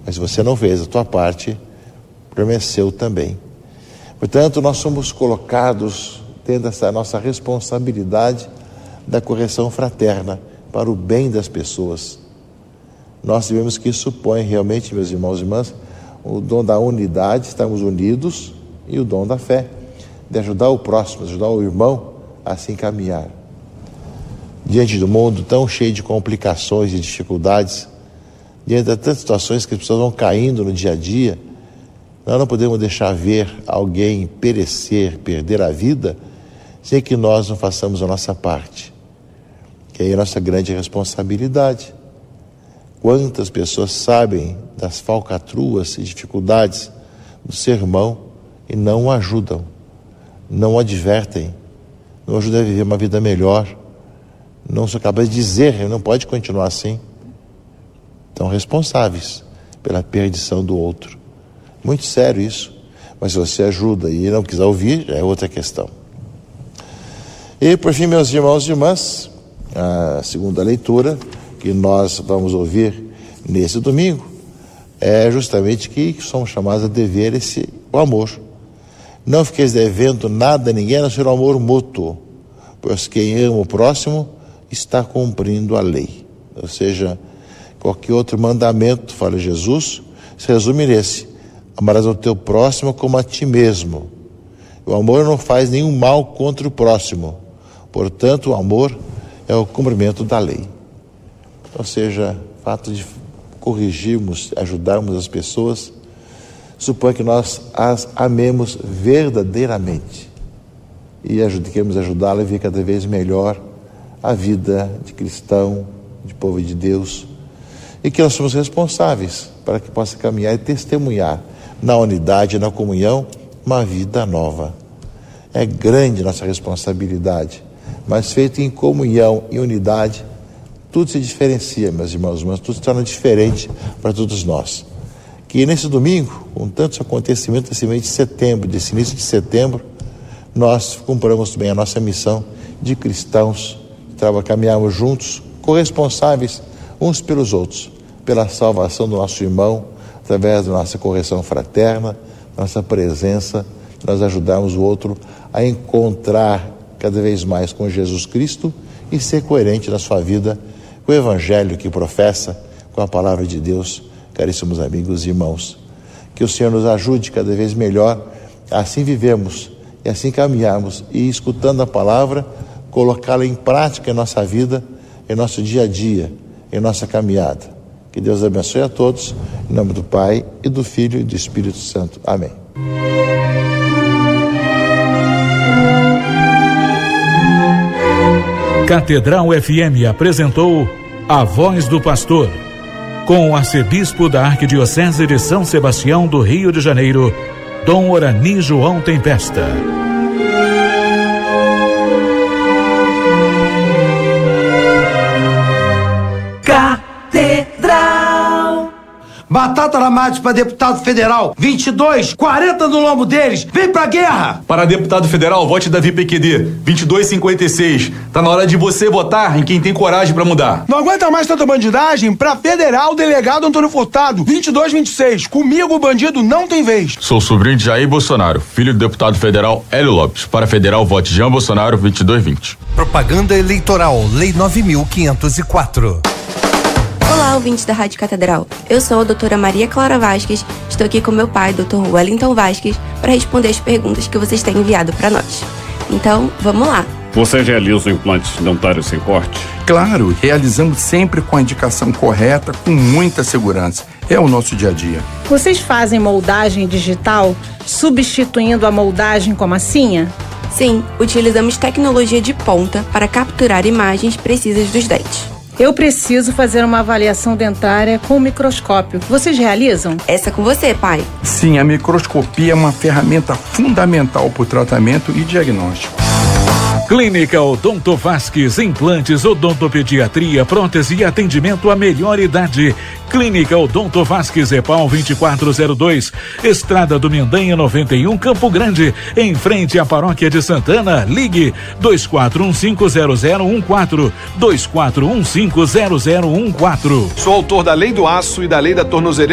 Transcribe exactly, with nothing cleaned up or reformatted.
Mas se você não fez a tua parte, o problema é seu também. Portanto, nós somos colocados dentro dessa nossa responsabilidade da correção fraterna para o bem das pessoas. Nós sabemos que isso supõe realmente, meus irmãos e irmãs, o dom da unidade, estamos unidos, e o dom da fé, de ajudar o próximo, ajudar o irmão a se encaminhar. Diante do mundo tão cheio de complicações e dificuldades, diante de tantas situações que as pessoas vão caindo no dia a dia, nós não podemos deixar ver alguém perecer, perder a vida, sem que nós não façamos a nossa parte, que aí é a nossa grande responsabilidade. Quantas pessoas sabem das falcatruas e dificuldades do ser irmão e não o ajudam, não o advertem, não o ajudam a viver uma vida melhor, não são capazes de dizer, não pode continuar assim. Estão responsáveis pela perdição do outro. Muito sério isso, mas se você ajuda e não quiser ouvir, já é outra questão. E por fim, meus irmãos e irmãs, a segunda leitura que nós vamos ouvir nesse domingo é justamente que somos chamados a dever esse o amor. Não fiqueis devendo nada a ninguém, a não ser o amor mútuo, pois quem ama o próximo está cumprindo a lei. Ou seja, qualquer outro mandamento, fala Jesus, se resume nesse: amarás ao teu próximo como a ti mesmo. O amor não faz nenhum mal contra o próximo, portanto o amor é o cumprimento da lei. Ou seja, o fato de corrigirmos, ajudarmos as pessoas, supõe que nós as amemos verdadeiramente e queremos ajudá-la a viver cada vez melhor a vida de cristão, de povo de Deus, e que nós somos responsáveis para que possa caminhar e testemunhar na unidade, na comunhão, uma vida nova. É grande nossa responsabilidade, mas feito em comunhão e unidade, tudo se diferencia, meus irmãos, mas tudo se torna diferente para todos nós. Que nesse domingo, com tantos acontecimentos desse mês de setembro, desse início de setembro, nós cumpramos bem a nossa missão de cristãos, caminharmos juntos, corresponsáveis uns pelos outros, pela salvação do nosso irmão, através da nossa correção fraterna, nossa presença, nós ajudarmos o outro a encontrar cada vez mais com Jesus Cristo e ser coerente na sua vida com o Evangelho que professa, com a palavra de Deus. Caríssimos amigos e irmãos, que o Senhor nos ajude cada vez melhor a assim vivermos e assim caminharmos e, escutando a palavra, colocá-la em prática em nossa vida, em nosso dia a dia, em nossa caminhada. Que Deus abençoe a todos, em nome do Pai e do Filho e do Espírito Santo. Amém. Catedral F M apresentou A Voz do Pastor, com o arcebispo da Arquidiocese de São Sebastião do Rio de Janeiro, Dom Orani João Tempesta. Catedral. Batata na mate para deputado federal, vinte e dois, quarenta no lombo deles, vem pra guerra! Para deputado federal, vote Davi P Q D, vinte e dois, cinquenta e seis. Tá na hora de você votar em quem tem coragem para mudar. Não aguenta mais tanta bandidagem? Pra federal, delegado Antônio Furtado, vinte e dois, vinte e seis. Comigo o bandido não tem vez. Sou sobrinho de Jair Bolsonaro, filho do deputado federal Hélio Lopes. Para federal, vote Jean Bolsonaro, vinte e dois, vinte. Propaganda eleitoral, Lei nove mil quinhentos e quatro. Olá, ouvintes da Rádio Catedral. Eu sou a doutora Maria Clara Vasques, estou aqui com meu pai, doutor Wellington Vasques, para responder as perguntas que vocês têm enviado para nós. Então, vamos lá. Você realiza implantes dentários sem corte? Claro, realizamos sempre com a indicação correta, com muita segurança. É o nosso dia a dia. Vocês fazem moldagem digital, substituindo a moldagem com massinha? Sim, utilizamos tecnologia de ponta para capturar imagens precisas dos dentes. Eu preciso fazer uma avaliação dentária com microscópio. Vocês realizam? Essa é com você, pai. Sim, a microscopia é uma ferramenta fundamental para o tratamento e diagnóstico. Clínica Odonto Vasques, implantes, odontopediatria, prótese e atendimento à melhor idade. Clínica Odonto Vasques, EPAL vinte e quatro zero dois, Estrada do Mendanha noventa e um, Campo Grande, em frente à Paróquia de Santana. Ligue dois quatro um cinco zero zero um quatro, dois quatro um cinco zero zero um quatro. Sou autor da Lei do Aço e da Lei da Tornozeleira